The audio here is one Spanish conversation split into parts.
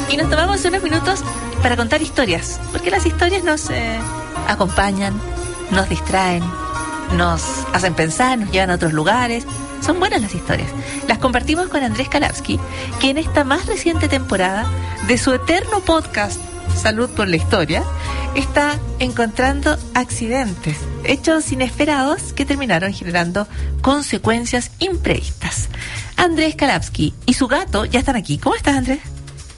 y nos tomamos unos minutos para contar historias, porque las historias nos acompañan, nos distraen, nos hacen pensar, nos llevan a otros lugares. Son buenas las historias. Las compartimos con Andrés Kalapski, que en esta más reciente temporada de su eterno podcast Salud por la Historia está encontrando accidentes, hechos inesperados que terminaron generando consecuencias imprevistas. Andrés Kalapski y su gato ya están aquí. ¿Cómo estás, Andrés?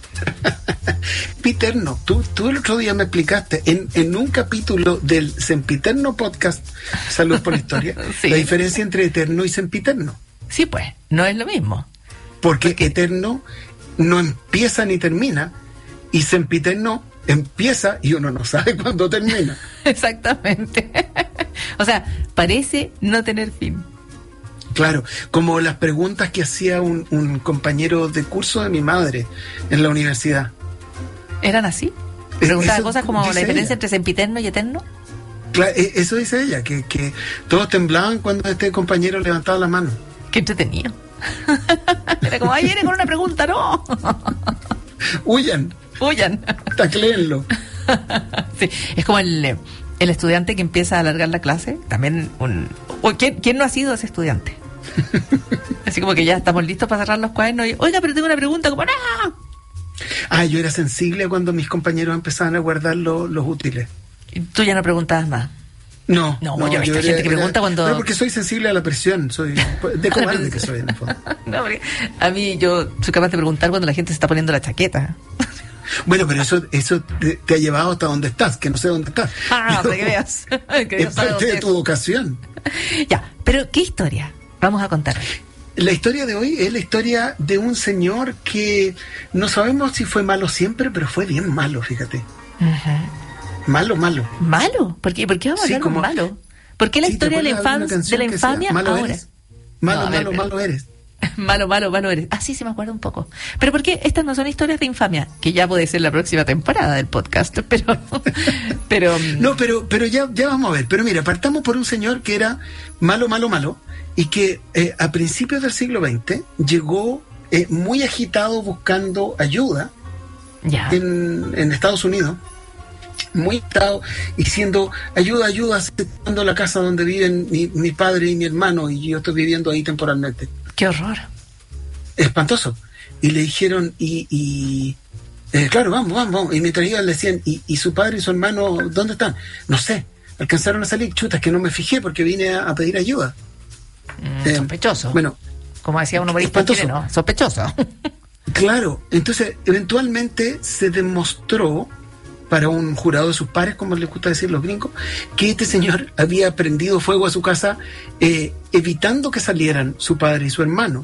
Sempiterno, tú el otro día me explicaste en un capítulo del Sempiterno podcast Salud por la Historia, sí, la diferencia entre eterno y sempiterno. Sí, pues, no es lo mismo. Porque eterno no empieza ni termina, y sempiterno empieza y uno no sabe cuándo termina. Exactamente. O sea, parece no tener fin. Claro, como las preguntas que hacía un compañero de curso de mi madre en la universidad. ¿Eran así? ¿Preguntaba cosas como la diferencia entre sempiterno y eterno? Claro, eso dice ella, que todos temblaban cuando este compañero levantaba la mano. Qué entretenido. Era como, ay, viene con una pregunta, no. Huyan. Tacléenlo. Sí, es como el estudiante que empieza a alargar la clase. También ¿quién no ha sido ese estudiante? Así como que ya estamos listos para cerrar los cuadernos y, oiga, pero tengo una pregunta, como, ¡no! Yo era sensible cuando mis compañeros empezaban a guardar los útiles. ¿Y tú ya no preguntabas más? No, yo he visto gente que pregunta cuando... No, porque soy sensible a la presión, soy de cobarde que soy en el fondo. No, porque a mí yo soy capaz de preguntar cuando la gente se está poniendo la chaqueta. Bueno, pero eso te ha llevado hasta donde estás, que no sé dónde estás. Para que veas. Es parte de tu vocación. Ya, pero ¿qué historia vamos a contar? La historia de hoy es la historia de un señor que no sabemos si fue malo siempre, pero fue bien malo, fíjate. Uh-huh. Malo. ¿Malo? ¿Por qué vamos a hablar de malo? ¿Por qué la historia de la infamia malo ahora? Eres. Malo eres. Malo eres. Ah, sí me acuerdo un poco. Pero ¿por qué estas no son historias de infamia? Que ya puede ser la próxima temporada del podcast, pero... No, pero ya vamos a ver. Pero mira, partamos por un señor que era malo, y que a principios del siglo XX llegó muy agitado buscando ayuda en Estados Unidos. Muy agitado, diciendo, ayuda, aceptando la casa donde viven mi padre y mi hermano, y yo estoy viviendo ahí temporalmente. ¡Qué horror! Espantoso. Y le dijeron, claro, vamos. Y mientras iban le decían, ¿y su padre y su hermano dónde están? No sé. Alcanzaron a salir. Chutas, que no me fijé porque vine a pedir ayuda. Sospechoso. Bueno, como decía un humorista chileno, sospechoso. Claro. Entonces, eventualmente se demostró para un jurado de sus pares, como les gusta decir los gringos, que este señor había prendido fuego a su casa evitando que salieran su padre y su hermano.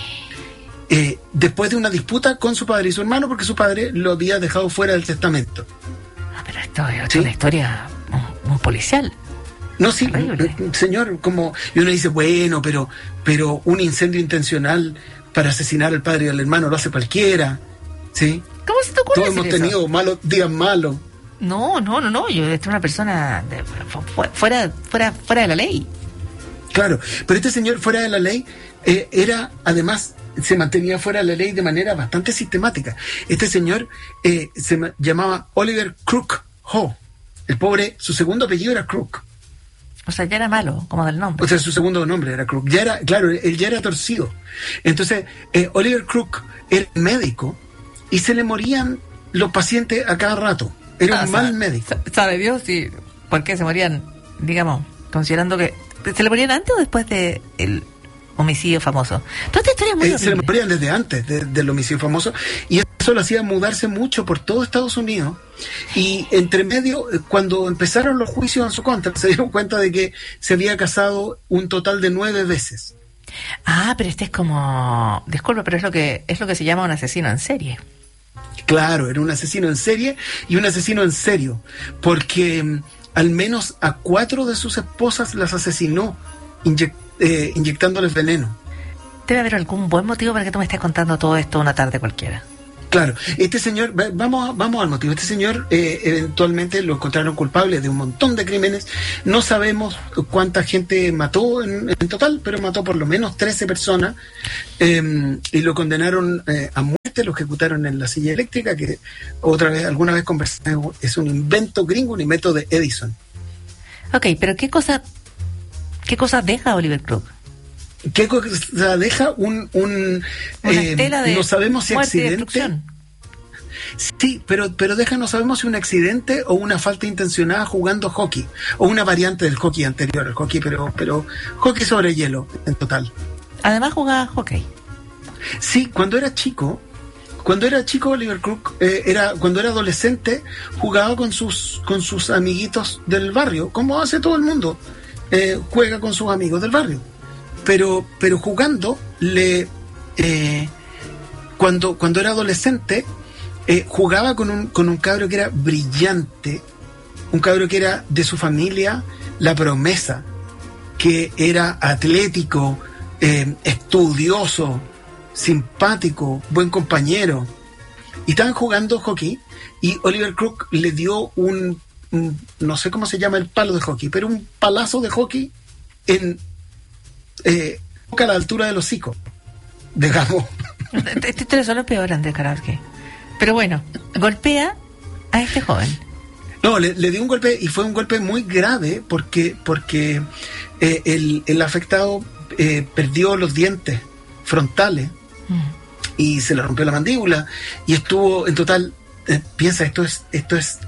Después de una disputa con su padre y su hermano, porque su padre lo había dejado fuera del testamento. Pero esto es una historia un policial. No, sí, señor, como... Y uno dice, bueno, pero un incendio intencional para asesinar al padre y al hermano lo hace cualquiera, ¿sí? ¿Cómo se te ocurre? Todos hemos tenido días malos. No, yo soy una persona fuera de la ley. Claro, pero este señor fuera de la ley era, además, se mantenía fuera de la ley de manera bastante sistemática. Este señor se llamaba Oliver Crook Ho. El pobre, su segundo apellido era Crook. O sea, ya era malo, como del nombre. O sea, su segundo nombre era Crook. Ya era, claro, él ya era torcido. Entonces, Oliver Crook era médico y se le morían los pacientes a cada rato. Era un mal médico. ¿Sabe Dios si por qué se morían, digamos, considerando que... ¿Se le morían antes o después del homicidio famoso? Toda esta historia es muy horrible. Se le morían desde antes del homicidio famoso, y eso lo hacía mudarse mucho por todo Estados Unidos. Y entre medio, cuando empezaron los juicios en su contra, se dieron cuenta de que se había casado un total de 9 veces. Pero este es como... Disculpa, pero es lo que se llama un asesino en serie. Claro, era un asesino en serie y un asesino en serio, porque al menos a 4 de sus esposas las asesinó inyectándoles veneno. Debe haber algún buen motivo para que tú me estés contando todo esto una tarde cualquiera. Claro, este señor, vamos al motivo. Este señor eventualmente lo encontraron culpable de un montón de crímenes. No sabemos cuánta gente mató en total, pero mató por lo menos 13 personas y lo condenaron a muerte accidente, lo ejecutaron en la silla eléctrica, que alguna vez conversé, es un invento gringo, un invento de Edison. Ok, pero ¿qué cosa deja Oliver Crook? ¿Qué cosa deja? Una estela de no sabemos si accidente. Sí, pero no sabemos si un accidente o una falta intencionada jugando hockey, o una variante del hockey anterior al hockey, pero hockey sobre hielo en total. Además jugaba hockey. Sí, cuando era chico Oliver Crook, cuando era adolescente, jugaba con sus amiguitos del barrio, como hace todo el mundo, juega con sus amigos del barrio. Pero jugando, cuando era adolescente, jugaba con un cabro que era brillante, un cabro que era de su familia la promesa, que era atlético, estudioso, simpático, buen compañero. Y estaban jugando hockey y Oliver Crook le dio no sé cómo se llama el palo de hockey, pero un palazo de hockey a la altura del hocico, digamos. Esta historia solo peor, Andrés Cararque. Pero bueno, golpea a este joven. No, le dio un golpe, y fue un golpe muy grave porque el afectado perdió los dientes frontales y se le rompió la mandíbula y estuvo en total, piensa, esto es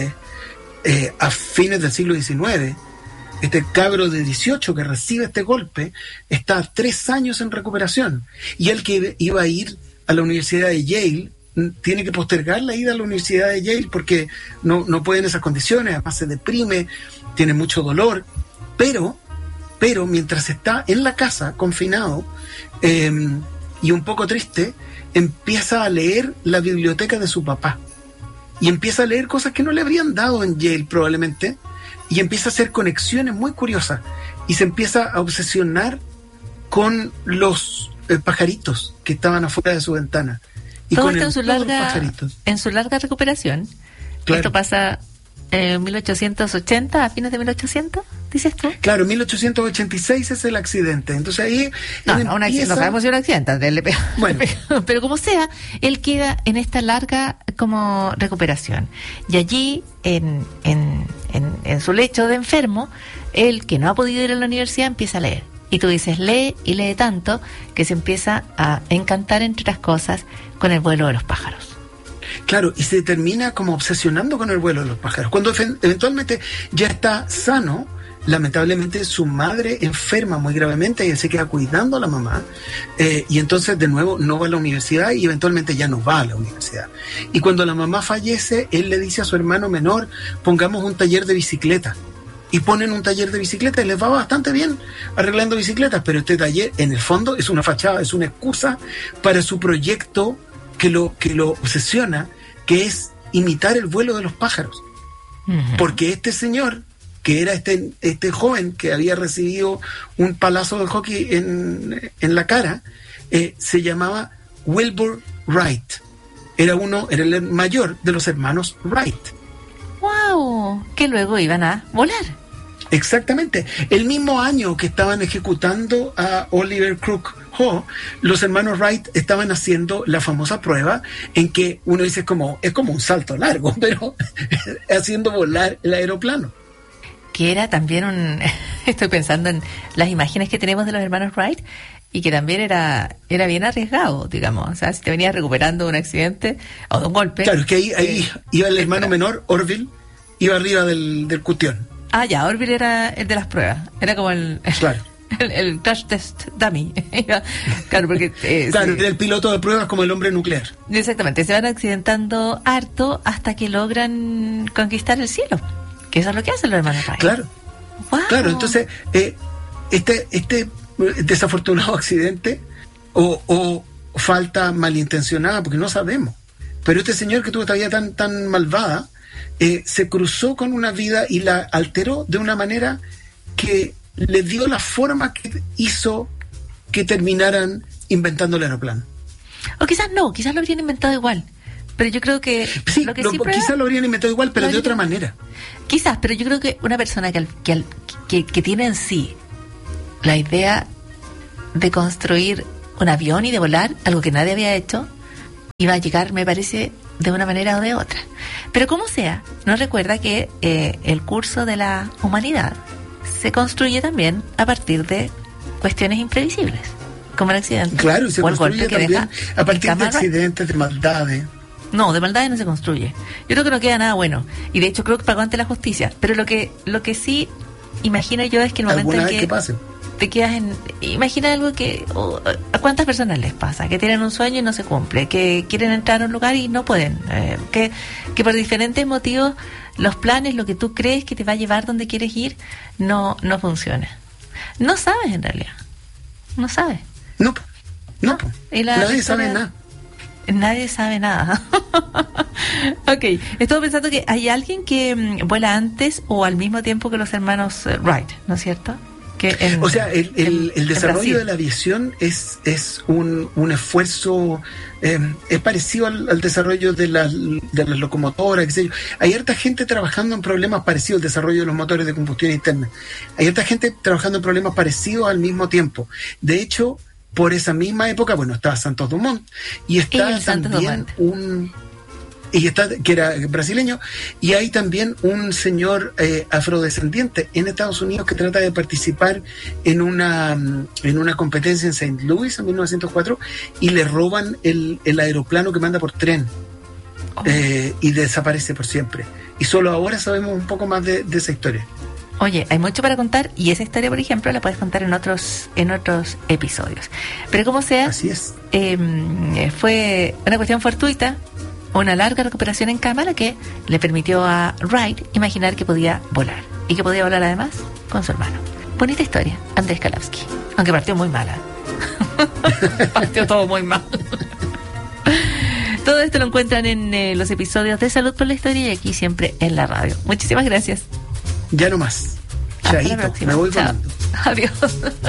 a fines del siglo XIX. Este cabro de 18 que recibe este golpe está 3 años en recuperación, y él que iba a ir a la Universidad de Yale tiene que postergar la ida a la Universidad de Yale porque no puede en esas condiciones, además se deprime, tiene mucho dolor, pero mientras está en la casa, confinado, y un poco triste, empieza a leer la biblioteca de su papá, y empieza a leer cosas que no le habrían dado en Yale probablemente, y empieza a hacer conexiones muy curiosas, y se empieza a obsesionar con los pajaritos que estaban afuera de su ventana. Y todo con esto en su larga recuperación. Claro. Esto pasa en 1880, a fines de 1800, dices tú. Claro, 1886 es el accidente. Entonces ahí no sabemos si es un accidente. Bueno. Pero como sea, él queda en esta larga como recuperación. Y allí, en su lecho de enfermo, él, que no ha podido ir a la universidad, empieza a leer. Y tú dices, lee y lee tanto que se empieza a encantar, entre otras cosas, con el vuelo de los pájaros. Claro, y se termina como obsesionando con el vuelo de los pájaros. Cuando eventualmente ya está sano, lamentablemente su madre enferma muy gravemente y él se queda cuidando a la mamá, y entonces de nuevo no va a la universidad y eventualmente ya no va a la universidad. Y cuando la mamá fallece, él le dice a su hermano menor, pongamos un taller de bicicleta. Y ponen un taller de bicicletas y les va bastante bien arreglando bicicletas, pero este taller en el fondo es una fachada, es una excusa para su proyecto que lo obsesiona, que es imitar el vuelo de los pájaros. Uh-huh. Porque este señor, que era este joven que había recibido un palazo de hockey en la cara, se llamaba Wilbur Wright. Era el mayor de los hermanos Wright. ¡Wow! Que luego iban a volar. Exactamente. El mismo año que estaban ejecutando a Oliver Crook, los hermanos Wright estaban haciendo la famosa prueba en que uno dice es como un salto largo, pero haciendo volar el aeroplano. Que era también estoy pensando en las imágenes que tenemos de los hermanos Wright, y que también era bien arriesgado, digamos. O sea, si te venías recuperando de un accidente o de un golpe. Claro, es que ahí iba el hermano menor, Orville, iba arriba del cuestión. Ah, ya, Orville era el de las pruebas. Era como claro. el crash test dummy. Claro, porque... claro, era el piloto de pruebas como el hombre nuclear. Exactamente, se van accidentando harto hasta que logran conquistar el cielo. Que eso es lo que hacen los hermanos Wright. Claro. Wow. Claro, entonces, este desafortunado accidente o falta malintencionada, porque no sabemos, pero este señor que tuvo esta vida tan malvada, se cruzó con una vida y la alteró de una manera que le dio la forma que hizo que terminaran inventando el aeroplano. O quizás no, quizás lo habrían inventado igual. Pero yo creo que... Sí, quizás lo habrían inventado igual, pero de otra manera. Quizás, pero yo creo que una persona que tiene en sí la idea de construir un avión y de volar, algo que nadie había hecho, iba a llegar, me parece, de una manera o de otra. Pero como sea, nos recuerda que el curso de la humanidad se construye también a partir de cuestiones imprevisibles, como el accidente. Claro, y se o el construye golpe que también deja a partir el de Wright. accidentes, de maldades. No, de maldades no se construye. Yo creo que no queda nada bueno. Y de hecho creo que pagó ante la justicia. Pero lo que sí imagino yo es que en el momento Alguna en vez que que pase. te quedas en... Imagina algo que... ¿a cuántas personas les pasa? Que tienen un sueño y no se cumple. Que quieren entrar a un lugar y no pueden. Que por diferentes motivos los planes, lo que tú crees que te va a llevar donde quieres ir, no funciona. No sabes en realidad. No sabes. No. Y Nadie sabe nada. Nadie sabe nada. Ok, estoy pensando que hay alguien que vuela antes o al mismo tiempo que los hermanos Wright, ¿no es cierto? O sea, el desarrollo Brasil. de la aviación es un esfuerzo, es parecido al desarrollo de las locomotoras, qué sé yo. Hay harta gente trabajando en problemas parecidos al desarrollo de los motores de combustión interna. Hay harta gente trabajando en problemas parecidos al mismo tiempo. De hecho, por esa misma época, bueno, estaba Santos Dumont y está también que era brasileño, y hay también un señor afrodescendiente en Estados Unidos que trata de participar en una competencia en St. Louis en 1904 y le roban el aeroplano que manda por tren. Y desaparece por siempre. Y solo ahora sabemos un poco más de esa historia. Oye, hay mucho para contar y esa historia, por ejemplo, la puedes contar en otros episodios. Pero como sea, así es. Fue una cuestión fortuita, una larga recuperación en cámara que le permitió a Wright imaginar que podía volar. Y que podía volar además con su hermano. Bonita historia, Andrés Kalawski. Aunque partió muy mala. Partió todo muy mal. Todo esto lo encuentran en los episodios de Salud por la Historia y aquí siempre en la radio. Muchísimas gracias. Ya no más. Hasta la Chaito, próxima. me voy Chao. volando. Adiós.